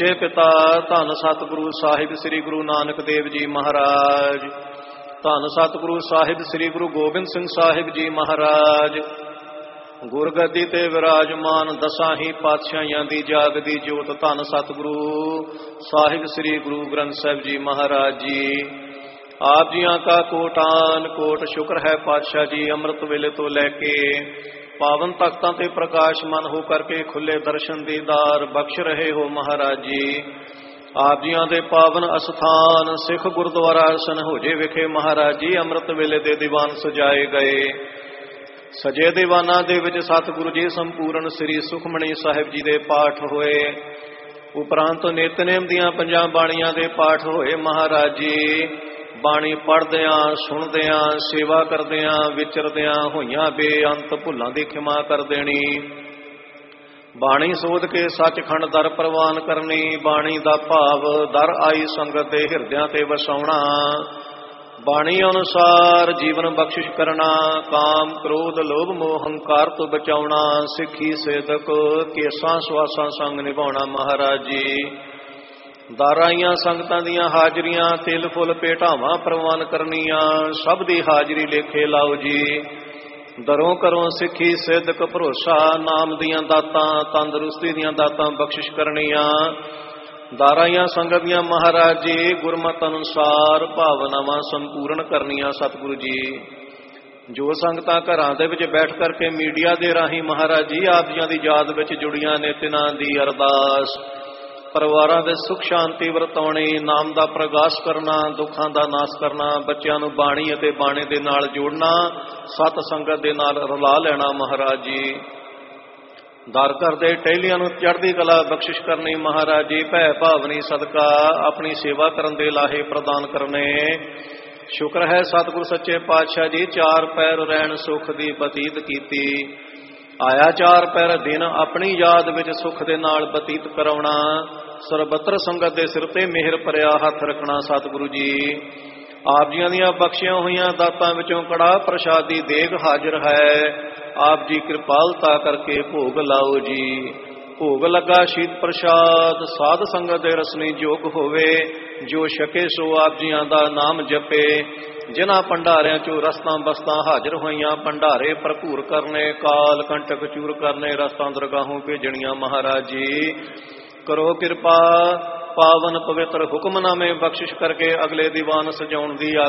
हे पिता धन सतगुरु साहिब श्री गुरु नानक देव जी महाराज, धन सतगुरु साहिब श्री गुरु गोबिंद सिंह साहिब जी महाराज। गुरगद्दी ते विराजमान दसां ही पातशाहियां दी जागदी जोत धन सतगुरु साहिब श्री गुरु ग्रंथ साहिब जी महाराज जी। आप जियां का कोटान कोट शुक्र है पातशाह जी, अमृत वेले तो लैके पावन तख्तां ते प्रकाशमान हो करके खुले दर्शन दीदार बख्श रहे हो महाराज जी। आप जियां दे पावन अस्थान सिख गुरुद्वारा सनहोजे विखे महाराज जी अमृत वेले दे दीवान सजाए गए। सजे दीवाना दे विच सतगुरु जी संपूर्ण श्री सुखमणी साहिब जी दे पाठ होए। उपरांत नितनेम दियां 5 बाणियां दे पाठ होए महाराज जी। बाणी पढ़दियां सुनदियां सेवा करदियां विचरदियां होइयां बेअंत भुलां दी खिमा कर देनी। बाणी सोध के सचखंड दर प्रवान करनी। बाणी दा भाव दर आई संगत दे हिरदियां ते वसाउणा। बाणी अनुसार जीवन बख्शिश करना। काम क्रोध लोभ मोह हंकार तो बचाउणा। सिੱਖੀ सेदक केसां सुआसां संग निभाउणा महाराज जी। दाराइयां संगतां दियां हाजरियां तिल फुल भेटावां प्रवान करनियां। सब दी हाजरी लेखे लाओ जी। दरों करों सिੱਖੀ सिद्धक भरोसा। नाम दियां दातां तंदरुस्ती दियां दातां बख्शिश करनियां। दाराइयां संगत दियां महाराज जी गुरमत अनुसार भावनावां संपूर्ण करनियां सतगुरु जी। जो संगतां घरां दे विच बैठ करके मीडिया दे राहीं महाराज जी आप जियां दी याद विच जुड़ियां ने तिन्हां दी अरदास परिवारां दे सुख शांति वरताउणी। नाम दा प्रगाश करना, दुखां दा नाश करना, बच्चिआं नूं बाणी अते बाणे दे नाल जोड़ना, सत संगत दे नाल रला लेना महाराज जी। दर घर दे टहलियां नूं चढ़दी कला बख्शिश करनी महाराज जी। भै भावनी सदका अपनी सेवा करन दे लाहे प्रदान करने। शुक्र है सतगुरु सच्चे पातशाह जी 4 पैर रैण सुख दी बतीत कीती। आया 4 पैर दिन अपनी याद विच सुख दे नाल बतीत कराउणा। सरबत्र संगत दे सिर ते मेहर भरिया हथ रखना सतगुरु जी। आप जियां दियां बख्शियां होइयां दातां विचों कड़ा प्रसादी देग हाजिर है। आप जी कृपालता करके भोग लाओ जी। भोग लगा शीत प्रसाद साध संगत दे रसनी जोग होवे। जो छके सो आप जियां दा नाम जपे। जिन्हां भंडारियां चों रस्तां बस्तां हाजिर होइयां भंडारे भरपूर करने। काल कंटक चूर करने रस्तां दरगाहों भेजणियां महाराज जी। करो कृपा पावन पवित्र हुक्मनामे बख्शिश करके अगले दीवान सजाउण दी